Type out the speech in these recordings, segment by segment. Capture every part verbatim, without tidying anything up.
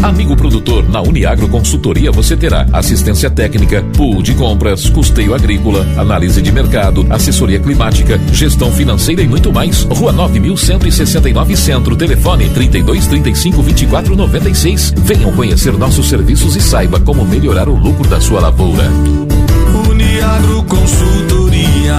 Amigo produtor, na Uniagro Consultoria você terá assistência técnica, pool de compras, custeio agrícola, análise de mercado, assessoria climática, gestão financeira e muito mais. Rua nove mil cento e sessenta e nove Centro, telefone trinta e dois, trinta e cinco, vinte e quatro, noventa e seis. Venham conhecer nossos serviços e saiba como melhorar o lucro da sua lavoura. Uniagro Consultoria.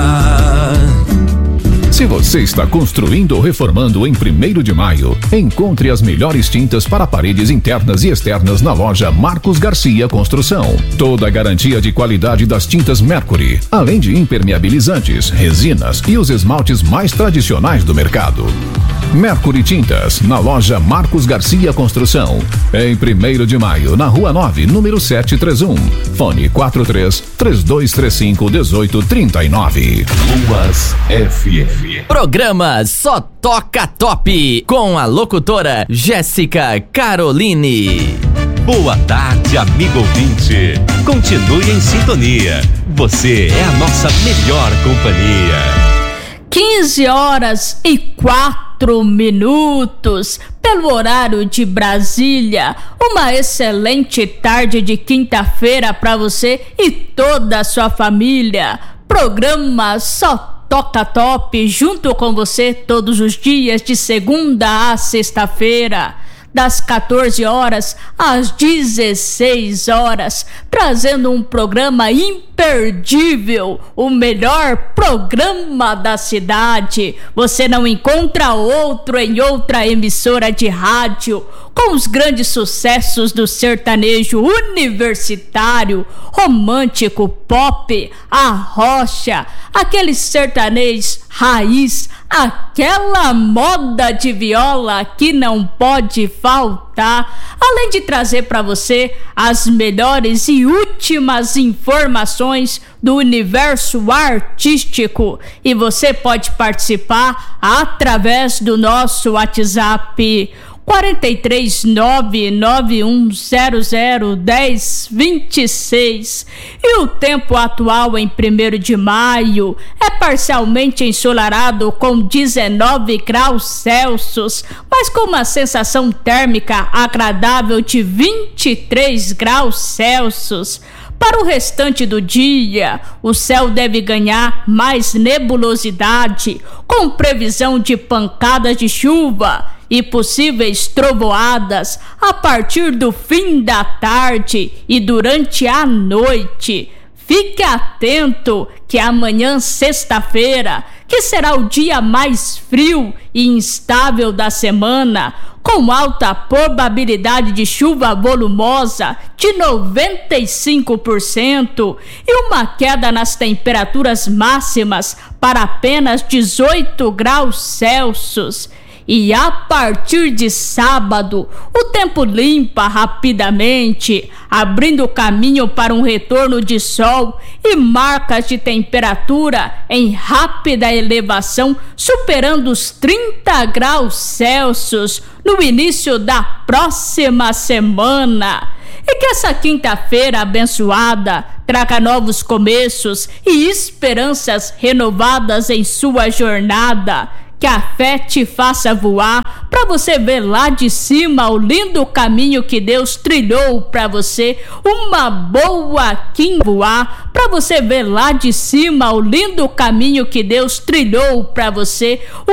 Se você está construindo ou reformando em primeiro de maio, encontre as melhores tintas para paredes internas e externas na loja Marcos Garcia Construção. Toda a garantia de qualidade das tintas Mercury, além de impermeabilizantes, resinas e os esmaltes mais tradicionais do mercado. Mercury Tintas, na loja Marcos Garcia Construção. Em primeiro de maio, na Rua nove, número setecentos e trinta e um. Fone quatro três, três dois três cinco, um oito três nove. Ruas F M. Programa Só Toca Top, com a locutora Jéssica Caroline. Boa tarde, amigo ouvinte. Continue em sintonia. Você é a nossa melhor companhia. quinze horas e quatro minutos, pelo horário de Brasília. Uma excelente tarde de quinta-feira para você e toda a sua família. Programa Só Toca Top, junto com você todos os dias, de segunda a sexta-feira, das quatorze horas às dezesseis horas, trazendo um programa imperdível, o melhor programa da cidade. Você não encontra outro em outra emissora de rádio, com os grandes sucessos do sertanejo universitário, romântico, pop, a rocha, aquele sertanejo raiz, aquela moda de viola que não pode faltar, além de trazer para você as melhores e últimas informações do universo artístico. E você pode participar através do nosso WhatsApp quatro três nove nove um zero zero um zero dois seis. E o tempo atual em primeiro de maio é parcialmente ensolarado com dezenove graus Celsius, mas com uma sensação térmica agradável de vinte e três graus Celsius. Para o restante do dia, o céu deve ganhar mais nebulosidade, com previsão de pancadas de chuva e possíveis trovoadas a partir do fim da tarde e durante a noite. Fique atento que amanhã, sexta-feira, que será o dia mais frio e instável da semana, com alta probabilidade de chuva volumosa de noventa e cinco por cento e uma queda nas temperaturas máximas para apenas dezoito graus Celsius. E a partir de sábado, o tempo limpa rapidamente, abrindo caminho para um retorno de sol e marcas de temperatura em rápida elevação, superando os trinta graus Celsius no início da próxima semana. E que essa quinta-feira abençoada traga novos começos e esperanças renovadas em sua jornada. Que a fé te faça voar, para você ver lá de cima o lindo caminho que Deus trilhou para você. Uma boa quinta voar, para você ver lá de cima o lindo caminho que Deus trilhou para você.